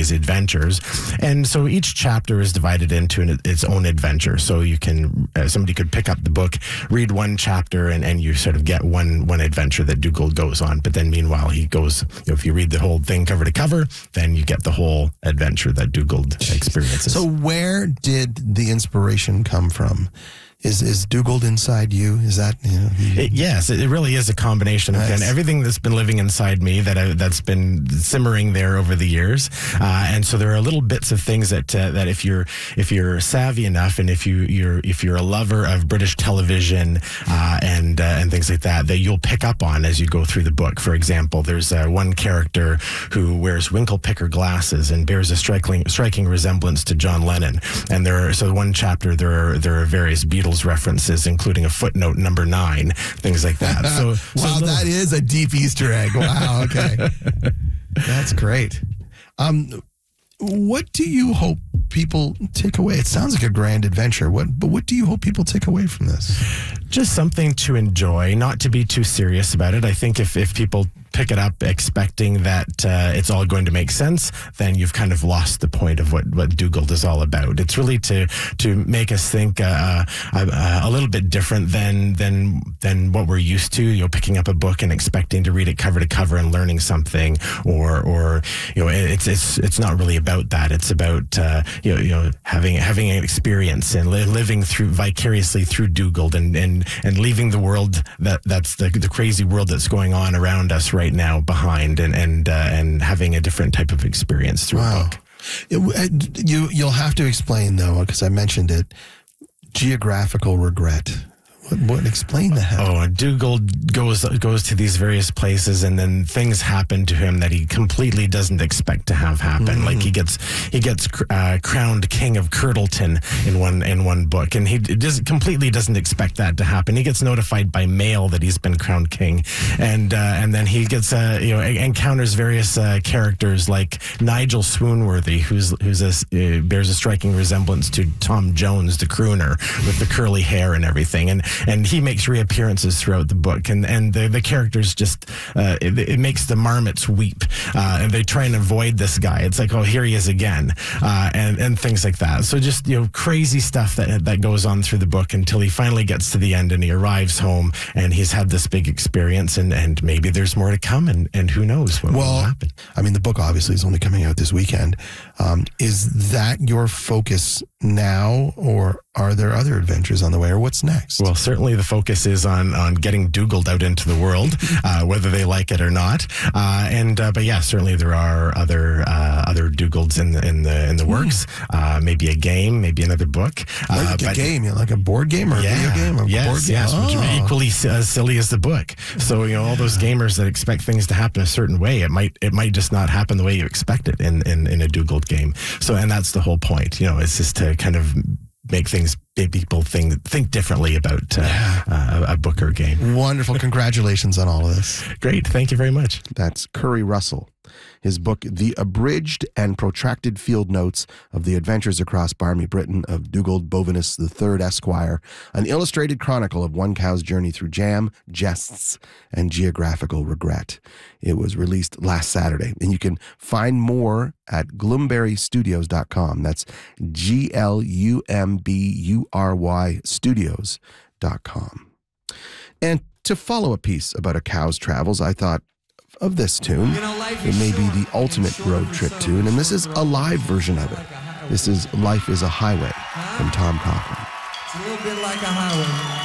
these adventures. And so each chapter is divided into its own adventure. So you can, somebody could pick up the book, read one chapter, and you sort of get one adventure that Dugald goes on. But then meanwhile, he goes, if you read the whole thing cover to cover, then you get the whole adventure that Dugald experiences. So where did the inspiration come from? Is Dugald inside you? Is that, yes, it really is a combination of Nice. everything that's been living inside me that's been simmering there over the years, and so there are little bits of things that if you're savvy enough, and if you're a lover of British television and things like that you'll pick up on as you go through the book. For example, there's one character who wears winkle picker glasses and bears a striking resemblance to John Lennon. And one chapter there are various Beatles references, including a footnote number 9, things like that. Wow, that is a deep Easter egg. Wow, okay. That's great. What do you hope people take away? It sounds like a grand adventure. But what do you hope people take away from this? Just something to enjoy, not to be too serious about it. I think if people pick it up expecting that it's all going to make sense, then you've kind of lost the point of what Dugald is all about. It's really to make us think a little bit different than what we're used to. Picking up a book and expecting to read it cover to cover and learning something, or it's not really about that. It's about having an experience and living vicariously through Dugald and leaving the world that's the crazy world that's going on around us right now behind, and having a different type of experience through a book. You'll have to explain, though, because I mentioned it, geographical regret. What explain that? Oh, Dugald goes to these various places, and then things happen to him that he completely doesn't expect to have happen. Mm-hmm. Like he gets crowned king of Curdleton in one book, and he completely doesn't expect that to happen. He gets notified by mail that he's been crowned king, and then he gets encounters various characters like Nigel Swoonworthy, who's bears a striking resemblance to Tom Jones, the crooner, with the curly hair and everything, and he makes reappearances throughout the book, and the characters just it makes the marmots weep, and they try and avoid this guy. It's like, oh, here he is again, and things like that. So just crazy stuff that goes on through the book until he finally gets to the end and he arrives home and he's had this big experience, and maybe there's more to come, and who knows what will happen. I mean, the book obviously is only coming out this weekend. Is that your focus now, or are there other adventures on the way, or what's next? Well, certainly the focus is on getting Dugald out into the world, whether they like it or not. But yeah, certainly there are other Dugalds in the works. Maybe a game, maybe another book. Like a game, like a board game or a video game? Or board game? Yes, which would be equally as silly as the book. So all those gamers that expect things to happen a certain way, it might just not happen the way you expect it in a Dugald game. So, and that's the whole point. It's just to kind of make people think differently about a book or a game. Wonderful. Congratulations on all of this. Great. Thank you very much. That's Curry Russell. His book, The Abridged and Protracted Field Notes of the Adventures Across Barmy Britain of Dugald Bovinus III, Esquire, an illustrated chronicle of one cow's journey through jam, jests, and geographical regret. It was released last Saturday, and you can find more at glumbury.studios.com. That's GLUMBURY studios.com. And to follow a piece about a cow's travels, I thought of this tune. It may be the ultimate road trip tune, and this is a live version of it. This is Life is a Highway from Tom Cochrane. It's a little bit like a highway.